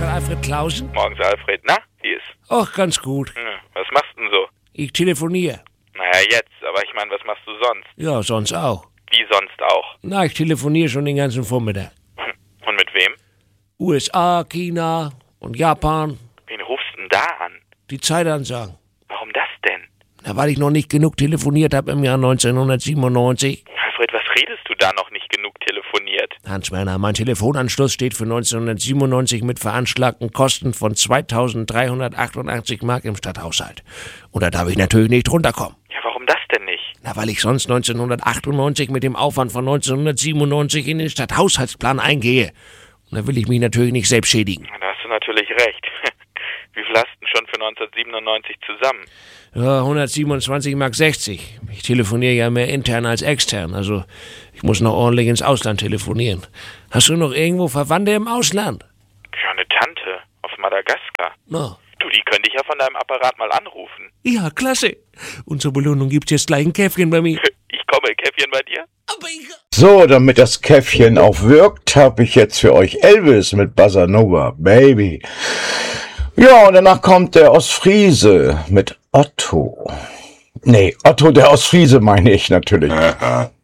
Herr Alfred Klausen? Morgens, Alfred. Na, wie ist? Och, ganz gut. Was machst du denn so? Ich telefoniere. Naja, jetzt. Aber ich meine, was machst du sonst? Ja, sonst auch. Wie sonst auch? Na, ich telefoniere schon den ganzen Vormittag. Und mit wem? USA, China und Japan. Wen rufst du denn da an? Die Zeitansagen. Warum das denn? Na, weil ich noch nicht genug telefoniert habe im Jahr 1997. Alfred, was redest du da noch nicht genug telefoniert? Hans Werner, mein Telefonanschluss steht für 1997 mit veranschlagten Kosten von 2.388 Mark im Stadthaushalt. Und da darf ich natürlich nicht runterkommen. Ja, warum das denn nicht? Na, weil ich sonst 1998 mit dem Aufwand von 1997 in den Stadthaushaltsplan eingehe. Und da will ich mich natürlich nicht selbst schädigen. Da hast du natürlich recht. Wie viel hast du denn schon für 1997 zusammen? Ja, 127 Mark 60. Ich telefoniere ja mehr intern als extern, also ich muss noch ordentlich ins Ausland telefonieren. Hast du noch irgendwo Verwandte im Ausland? Ja, eine Tante auf Madagaskar. Na. Du, die könnte ich ja von deinem Apparat mal anrufen. Ja, klasse. Und zur Belohnung gibt's jetzt gleich ein Käffchen bei mir. Ich komme, Käffchen bei dir? Aber ich... So, damit das Käffchen auch wirkt, habe ich jetzt für euch Elvis mit Bossa Nova, Baby. Ja, und danach kommt der Ostfriese mit Otto. Nee, Otto der Ostfriese meine ich natürlich.